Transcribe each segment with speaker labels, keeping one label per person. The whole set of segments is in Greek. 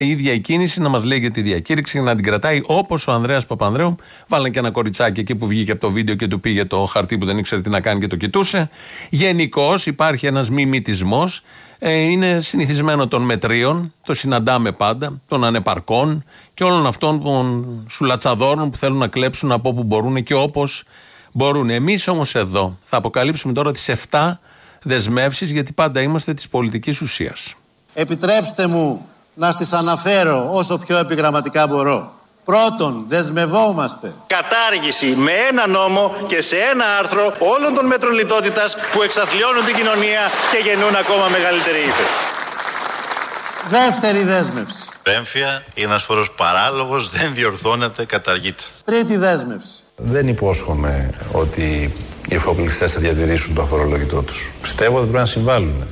Speaker 1: Η ίδια η κίνηση να μας λέει για τη διακήρυξη και να την κρατάει όπως ο Ανδρέας Παπανδρέου. Βάλανε και ένα κοριτσάκι εκεί που βγήκε από το βίντεο και του πήγε το χαρτί που δεν ήξερε τι να κάνει και το κοιτούσε. Γενικώς υπάρχει ένας μιμητισμός. Είναι συνηθισμένο των μετρίων, το συναντάμε πάντα, των ανεπαρκών και όλων αυτών των σουλατσαδόρων που θέλουν να κλέψουν από όπου μπορούν και όπως μπορούν. Εμείς όμως εδώ θα αποκαλύψουμε τώρα τις 7 δεσμεύσεις, γιατί πάντα είμαστε της πολιτικής ουσίας.
Speaker 2: Επιτρέψτε μου να στις αναφέρω όσο πιο επιγραμματικά μπορώ. Πρώτον, δεσμευόμαστε κατάργηση με ένα νόμο και σε ένα άρθρο όλων των μέτρων λιτότητας που εξαθλιώνουν την κοινωνία και γεννούν ακόμα μεγαλύτερη ύφεση. Δεύτερη δέσμευση.
Speaker 3: Έμφυα είναι ένας φόρος παράλογος, δεν διορθώνεται, καταργείται.
Speaker 2: Τρίτη δέσμευση.
Speaker 4: Δεν υπόσχομαι ότι οι εφοπλιστές θα διατηρήσουν το αφορολόγητό τους. Πιστεύω ότι πρέπει να συμβάλλουν.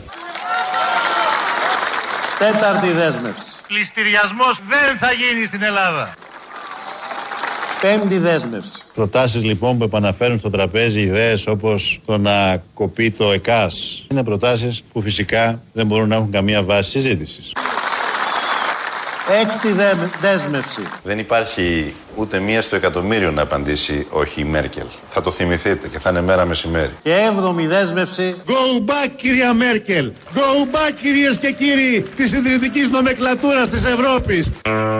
Speaker 2: Τέταρτη δέσμευση.
Speaker 5: Πληστηριασμός δεν θα γίνει στην Ελλάδα.
Speaker 2: Πέμπτη δέσμευση.
Speaker 3: Προτάσεις λοιπόν που επαναφέρουν στο τραπέζι ιδέες όπως το να κοπεί το ΕΚΑΣ είναι προτάσεις που φυσικά δεν μπορούν να έχουν καμία βάση συζήτησης.
Speaker 2: Έκτη δέσμευση.
Speaker 3: Δεν υπάρχει ούτε μία στο εκατομμύριο να απαντήσει όχι η Μέρκελ. Θα το θυμηθείτε και θα είναι μέρα μεσημέρι.
Speaker 2: Και έβδομη δέσμευση.
Speaker 5: Go back κυρία Μέρκελ. Go back κυρίες και κύριοι της συντηρητικής νομεκλατούρας της Ευρώπης.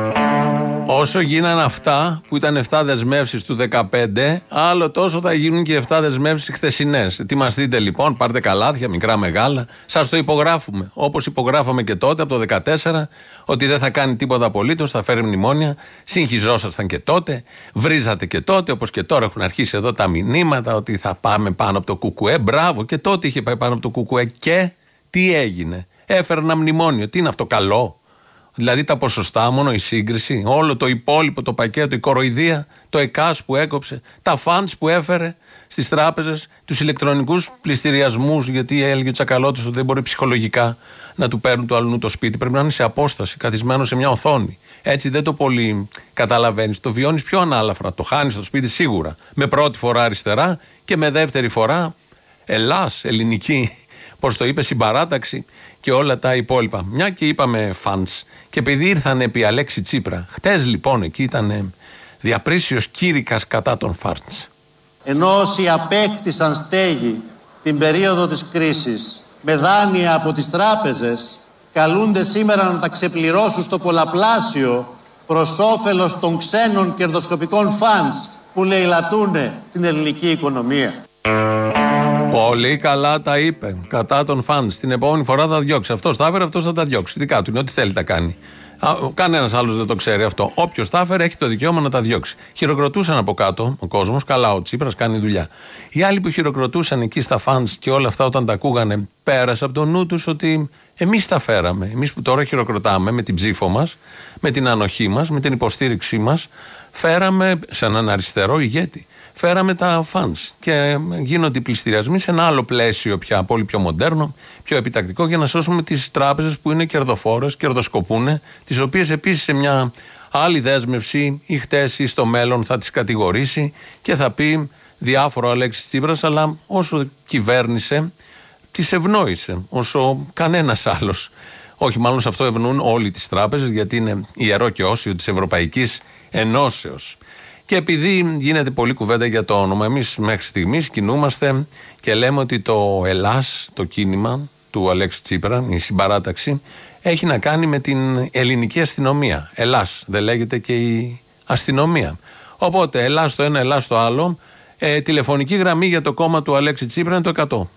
Speaker 1: Όσο γίνανε αυτά που ήταν 7 δεσμεύσεις του 2015, άλλο τόσο θα γίνουν και 7 δεσμεύσεις χθεσινές. Ετοιμαστείτε λοιπόν, πάρτε καλάθια, μικρά μεγάλα. Σας το υπογράφουμε. Όπως υπογράφαμε και τότε από το 2014, ότι δεν θα κάνει τίποτα απολύτως, θα φέρει μνημόνια. Συγχυζόσασταν και τότε, βρίζατε και τότε, όπως και τώρα έχουν αρχίσει εδώ τα μηνύματα ότι θα πάμε πάνω από το κουκουέ. Μπράβο, και τότε είχε πάει πάνω από το κουκουέ. Και τι έγινε? Έφερε ένα μνημόνιο. Τι είναι αυτό, καλό? Δηλαδή τα ποσοστά, μόνο η σύγκριση, όλο το υπόλοιπο, το πακέτο, η κοροϊδία, το ΕΚΑΣ που έκοψε, τα φαντς που έφερε στις τράπεζες, τους ηλεκτρονικούς πληστηριασμούς, γιατί έλεγε ο Τσακαλώτης ότι δεν μπορεί ψυχολογικά να του παίρνουν του αλλού το σπίτι. Πρέπει να είναι σε απόσταση, καθισμένο σε μια οθόνη. Έτσι δεν το πολύ καταλαβαίνεις. Το βιώνεις πιο ανάλαφρα. Το χάνεις στο σπίτι σίγουρα. Με πρώτη φορά αριστερά και με δεύτερη φορά Ελλάς, ελληνική. Πώς το είπε, συμπαράταξη και όλα τα υπόλοιπα. Μια και είπαμε φαντς. Και επειδή ήρθαν επί Αλέξη Τσίπρα, χτες λοιπόν εκεί ήταν διαπρίσιος κήρυκας κατά των φαντς.
Speaker 2: Ενώ όσοι απέκτησαν στέγη την περίοδο της κρίσης με δάνεια από τις τράπεζες, καλούνται σήμερα να τα ξεπληρώσουν στο πολλαπλάσιο προς όφελος των ξένων κερδοσκοπικών φαντς που λαιλατούν την ελληνική οικονομία.
Speaker 1: Πολύ καλά τα είπε. Κατά των φαντς. Την επόμενη φορά θα διώξει. Αυτός τα έφερε, αυτός θα τα διώξει. Δικά του είναι, ό,τι θέλει τα κάνει. Κανένας άλλος δεν το ξέρει αυτό. Όποιος τα έφερε έχει το δικαίωμα να τα διώξει. Χειροκροτούσαν από κάτω ο κόσμος. Καλά, ο Τσίπρας κάνει δουλειά. Οι άλλοι που χειροκροτούσαν εκεί στα φαντς και όλα αυτά όταν τα ακούγανε, πέρασε από το νου τους ότι εμείς τα φέραμε. Εμείς που τώρα χειροκροτάμε με την ψήφο μας, με την ανοχή μας, με την υποστήριξή μας, φέραμε σε έναν αριστερό ηγέτη. Φέραμε τα φαντς και γίνονται οι πληστηριασμοί σε ένα άλλο πλαίσιο πια, πολύ πιο μοντέρνο, πιο επιτακτικό, για να σώσουμε τις τράπεζες που είναι κερδοφόρες, κερδοσκοπούνε, τις οποίες επίσης σε μια άλλη δέσμευση ή χτες ή στο μέλλον θα τις κατηγορήσει και θα πει διάφορο ο Αλέξης Τσίπρας, αλλά όσο κυβέρνησε, τις ευνόησε, όσο κανένας άλλος. Όχι, μάλλον σε αυτό ευνοούν όλοι τις τράπεζες, γιατί είναι ιερό και όσιο της Ευρωπαϊκής Ενώσεως. Και επειδή γίνεται πολλή κουβέντα για το όνομα, εμείς μέχρι στιγμής κινούμαστε και λέμε ότι το Ελλάς, το κίνημα του Αλέξη Τσίπρα, η συμπαράταξη, έχει να κάνει με την ελληνική αστυνομία. Ελλάς, δεν λέγεται και η αστυνομία. Οπότε Ελλάς το ένα, Ελλάς το άλλο. Τηλεφωνική γραμμή για το κόμμα του Αλέξη Τσίπρα είναι το 100.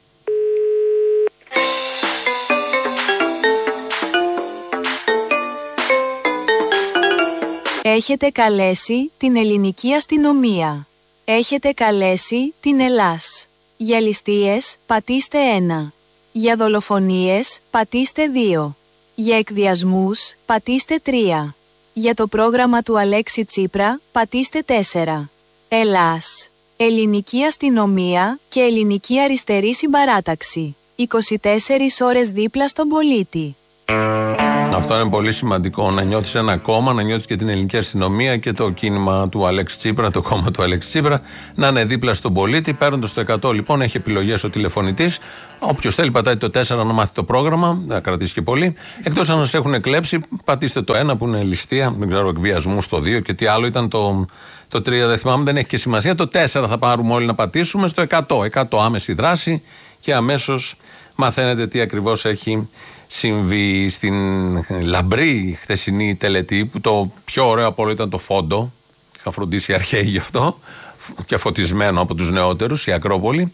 Speaker 6: Έχετε καλέσει την ελληνική αστυνομία. Έχετε καλέσει την Ελλάς. Για ληστείες, πατήστε 1. Για δολοφονίες, πατήστε 2. Για εκβιασμούς, πατήστε 3. Για το πρόγραμμα του Αλέξη Τσίπρα, πατήστε 4. Ελλάς. Ελληνική αστυνομία και ελληνική αριστερή συμπαράταξη. 24 ώρες δίπλα στον πολίτη.
Speaker 1: Αυτό είναι πολύ σημαντικό. Να νιώθεις ένα κόμμα, να νιώθεις και την ελληνική αστυνομία και το κίνημα του Αλέξη Τσίπρα, το κόμμα του Αλέξη Τσίπρα, να είναι δίπλα στον πολίτη. Παίρνοντας το 100, λοιπόν, έχει επιλογές ο τηλεφωνητής. Όποιος θέλει, πατάει το 4 να μάθει το πρόγραμμα, δεν θα κρατήσει και πολύ. Εκτός αν σας έχουν κλέψει, πατήστε το 1 που είναι ληστεία, δεν ξέρω, εκβιασμού, στο 2 και τι άλλο ήταν το 3, δεν θυμάμαι, δεν έχει και σημασία. Το 4 θα πάρουμε όλοι να πατήσουμε, στο 100 άμεση δράση και αμέσως μαθαίνετε τι ακριβώς έχει συμβεί. Στην λαμπρή χθεσινή τελετή, που το πιο ωραίο από όλο ήταν το φόντο, είχα φροντίσει αρχαίοι γι' αυτό και φωτισμένο από τους νεότερους, η Ακρόπολη.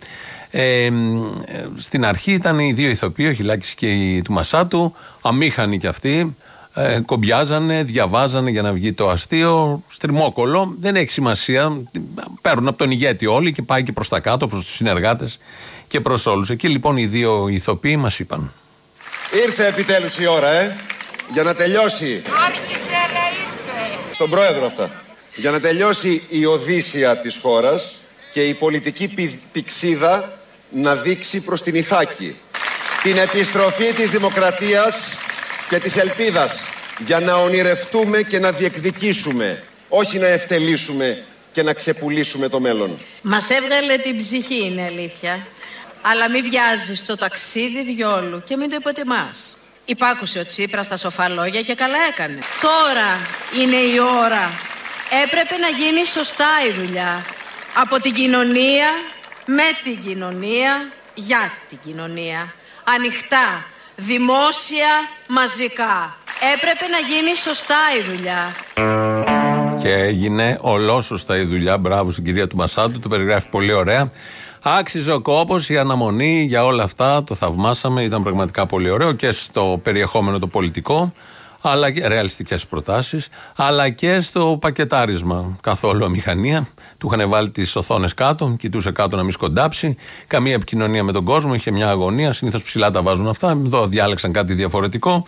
Speaker 1: Στην αρχή ήταν οι δύο ηθοποιοί, ο Χιλάκης και η του Μασάτου, αμήχανοι κι αυτοί, κομπιάζανε, διαβάζανε για να βγει το αστείο, στριμόκολο, δεν έχει σημασία, παίρνουν από τον ηγέτη όλοι και πάει και προς τα κάτω, προς τους συνεργάτες και προς όλους. Εκεί λοιπόν οι δύο ηθοποιοί μας είπαν:
Speaker 7: ήρθε επιτέλους η ώρα, για να τελειώσει.
Speaker 8: Άρχισε να ήρθε.
Speaker 7: Στον πρόεδρο αυτά. Για να τελειώσει η οδύσσια της χώρας και η πολιτική πηξίδα να δείξει προς την Ιθάκη. Την επιστροφή της δημοκρατίας και της ελπίδας, για να ονειρευτούμε και να διεκδικήσουμε, όχι να ευτελίσουμε και να ξεπουλήσουμε το μέλλον.
Speaker 8: Μας έβγαλε την ψυχή, είναι αλήθεια. Αλλά μη βιάζεις το ταξίδι διόλου και μην το υποτιμάς. Υπάκουσε ο Τσίπρας στα σοφά λόγια και καλά έκανε. Τώρα είναι η ώρα. Έπρεπε να γίνει σωστά η δουλειά. Από την κοινωνία, με την κοινωνία, για την κοινωνία. Ανοιχτά, δημόσια, μαζικά. Έπρεπε να γίνει σωστά η δουλειά.
Speaker 1: Και έγινε ολόσωστα η δουλειά. Μπράβο στην κυρία του Μασάντου, το περιγράφει πολύ ωραία. Άξιζε ο κόπος, η αναμονή για όλα αυτά, το θαυμάσαμε, ήταν πραγματικά πολύ ωραίο και στο περιεχόμενο το πολιτικό, αλλά και ρεαλιστικές προτάσεις, αλλά και στο πακετάρισμα. Καθόλου αμηχανία, του είχαν βάλει τις οθόνες κάτω, κοιτούσε κάτω να μην σκοντάψει, καμία επικοινωνία με τον κόσμο, είχε μια αγωνία, συνήθως ψηλά τα βάζουν αυτά, εδώ διάλεξαν κάτι διαφορετικό.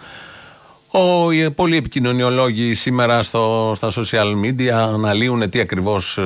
Speaker 1: Πολλοί επικοινωνιολόγοι σήμερα στα social media αναλύουν τι ακριβώς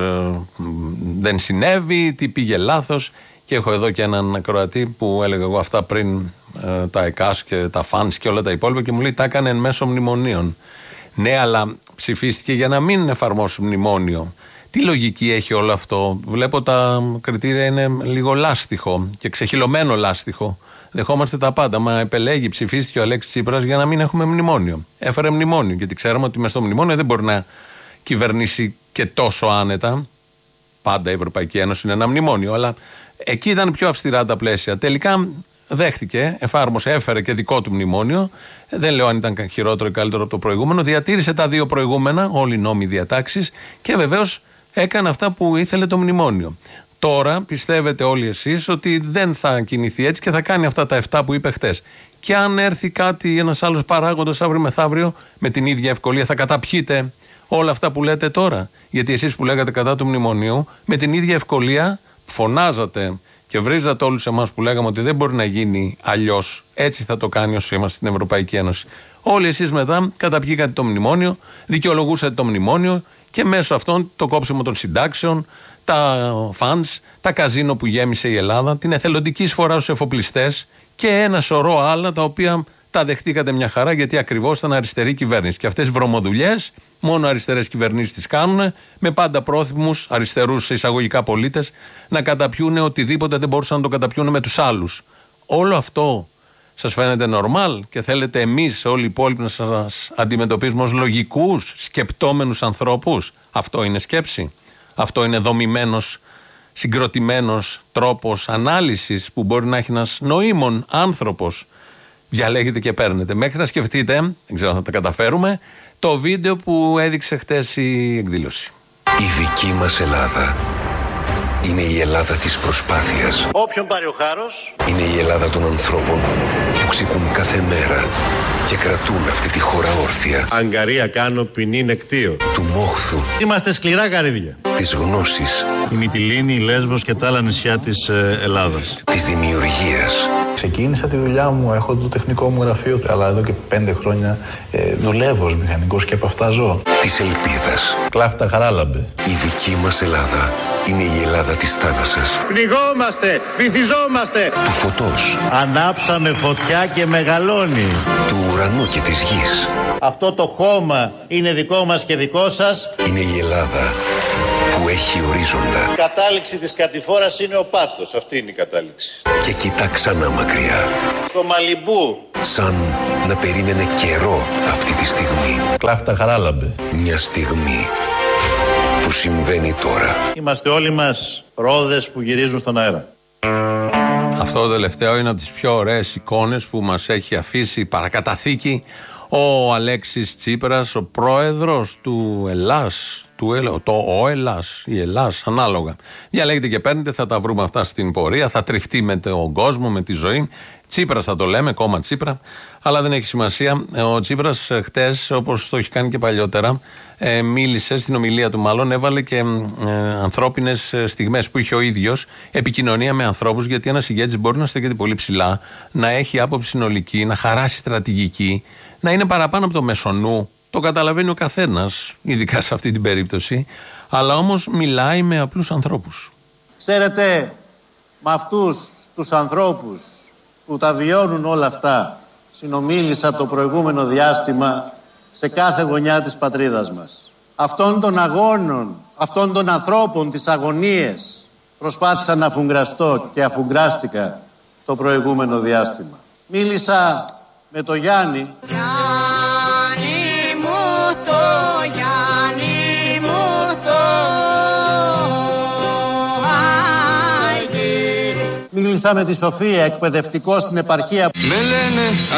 Speaker 1: δεν συνέβη, τι πήγε λάθος, και έχω εδώ και έναν ακροατή που έλεγα εγώ αυτά πριν, τα ΕΚΑΣ και τα φανς και όλα τα υπόλοιπα, και μου λέει τα έκανε εν μέσω μνημονίων. Ναι, αλλά ψηφίστηκε για να μην εφαρμόσει μνημόνιο. Τι λογική έχει όλο αυτό? Βλέπω τα κριτήρια είναι λίγο λάστιχο και ξεχυλωμένο λάστιχο. Δεχόμαστε τα πάντα. Μα επελέγει, ψηφίστηκε ο Αλέξης Τσίπρας για να μην έχουμε μνημόνιο. Έφερε μνημόνιο, γιατί ξέραμε ότι μες στο μνημόνιο δεν μπορεί να κυβερνήσει και τόσο άνετα. Πάντα η Ευρωπαϊκή Ένωση είναι ένα μνημόνιο, αλλά εκεί ήταν πιο αυστηρά τα πλαίσια. Τελικά δέχτηκε, εφάρμοσε, έφερε και δικό του μνημόνιο. Δεν λέω αν ήταν χειρότερο ή καλύτερο από το προηγούμενο. Διατήρησε τα δύο προηγούμενα, όλοι οι νόμοι, διατάξεις, και βεβαίως έκανε αυτά που ήθελε το μνημόνιο. Τώρα πιστεύετε όλοι εσείς ότι δεν θα κινηθεί έτσι και θα κάνει αυτά τα 7 που είπε χτες. Και αν έρθει κάτι, ένας άλλος παράγοντας αύριο μεθαύριο, με την ίδια ευκολία θα καταπιείτε όλα αυτά που λέτε τώρα? Γιατί εσείς που λέγατε κατά του μνημονίου, με την ίδια ευκολία φωνάζατε και βρίζατε όλους εμάς που λέγαμε ότι δεν μπορεί να γίνει αλλιώς. Έτσι θα το κάνει όσο είμαστε στην Ευρωπαϊκή Ένωση. Όλοι εσείς μετά καταπιήκατε το μνημόνιο, δικαιολογούσατε το μνημόνιο και μέσω αυτών το κόψιμο των συντάξεων, τα φαντς, τα καζίνο που γέμισε η Ελλάδα, την εθελοντική εισφορά στους εφοπλιστές και ένα σωρό άλλα τα οποία τα δεχτήκατε μια χαρά, γιατί ακριβώς ήταν αριστερή κυβέρνηση. Και αυτές οι βρωμοδουλειές μόνο αριστερές κυβερνήσεις τις κάνουν, με πάντα πρόθυμους αριστερούς εισαγωγικά πολίτες να καταπιούν οτιδήποτε δεν μπορούσαν να το καταπιούν με τους άλλους. Όλο αυτό σας φαίνεται νορμάλ και θέλετε εμείς όλοι οι υπόλοιποι να σας αντιμετωπίζουμε ως λογικούς, σκεπτόμενους ανθρώπους? Αυτό είναι σκέψη? Αυτό είναι δομημένος, συγκροτημένος τρόπος ανάλυσης που μπορεί να έχει ένας νοήμων άνθρωπος? Διαλέγετε και παίρνετε. Μέχρι να σκεφτείτε, δεν ξέρω αν θα τα καταφέρουμε, το βίντεο που έδειξε χτες η εκδήλωση.
Speaker 9: Η δική μας Ελλάδα είναι η Ελλάδα της προσπάθειας.
Speaker 5: Όποιον πάρει ο χάρος.
Speaker 9: Είναι η Ελλάδα των ανθρώπων που ξυπνούν κάθε μέρα και κρατούν αυτή τη χώρα όρθια.
Speaker 5: Αγκαρία κάνω, ποινή νεκτίο.
Speaker 9: Του μόχθου.
Speaker 5: Είμαστε σκληρά καρύδια.
Speaker 9: Της γνώσης.
Speaker 3: Η Μυτιλήνη, η Λέσβος και τα άλλα νησιά της Ελλάδας.
Speaker 9: Της δημιουργίας.
Speaker 3: Ξεκίνησα τη δουλειά μου, έχω το τεχνικό μου γραφείο, αλλά εδώ και 5 χρόνια δουλεύω ως μηχανικός και από αυτά ζω.
Speaker 9: Της ελπίδας.
Speaker 3: Κλάφτα Χαράλαμπε.
Speaker 9: Η δική μας Ελλάδα είναι η Ελλάδα της θάλασσας.
Speaker 2: Πνιγόμαστε, βυθιζόμαστε.
Speaker 9: Του φωτός.
Speaker 2: Ανάψαμε φωτιά και μεγαλώνει.
Speaker 9: Του ουρανού και της γης.
Speaker 2: Αυτό το χώμα είναι δικό μας και δικό σας.
Speaker 9: Είναι η Ελλάδα που έχει ορίζοντα.
Speaker 2: Η κατάληξη της κατηφόρας είναι ο πάτος. Αυτή είναι η κατάληξη.
Speaker 9: Και κοιτά ξανά μακριά.
Speaker 2: Το Μαλιμπού.
Speaker 9: Σαν να περίμενε καιρό αυτή τη στιγμή.
Speaker 3: Κλάφτα Χαράλαμπε.
Speaker 9: Μια στιγμή που συμβαίνει τώρα.
Speaker 2: Είμαστε όλοι μας ρόδες που γυρίζουν στον αέρα.
Speaker 1: Αυτό το τελευταίο είναι από τις πιο ωραίες εικόνες που μας έχει αφήσει παρακαταθήκη ο Αλέξης Τσίπρας, ο πρόεδρος του Ελλάς, ο Ελλάς, η Ελλάς, ανάλογα. Διαλέγετε και παίρνετε, θα τα βρούμε αυτά στην πορεία, θα τριφτεί με τον κόσμο, με τη ζωή. Τσίπρας θα το λέμε, κόμμα Τσίπρα, αλλά δεν έχει σημασία. Ο Τσίπρας χτες, όπως το έχει κάνει και παλιότερα, μίλησε στην ομιλία του, μάλλον έβαλε και ανθρώπινες στιγμές που είχε ο ίδιος, επικοινωνία με ανθρώπους, γιατί ένας ηγέτης μπορεί να στέκεται πολύ ψηλά, να έχει άποψη συνολική, να χαράσει στρατηγική, να είναι παραπάνω από το μεσονού. Το καταλαβαίνει ο καθένας, ειδικά σε αυτή την περίπτωση, αλλά όμως μιλάει με απλούς ανθρώπους.
Speaker 2: Ξέρετε, με αυτούς τους ανθρώπους που τα βιώνουν όλα αυτά, συνομίλησα το προηγούμενο διάστημα σε κάθε γωνιά της πατρίδας μας. Αυτών των αγώνων, αυτών των ανθρώπων, τις αγωνίες, προσπάθησα να αφουγκραστώ και αφουγκράστηκα το προηγούμενο διάστημα. Μίλησα με τον Γιάννη. Μίλησα με τη Σοφία, εκπαιδευτικό στην επαρχία.
Speaker 10: Με λένε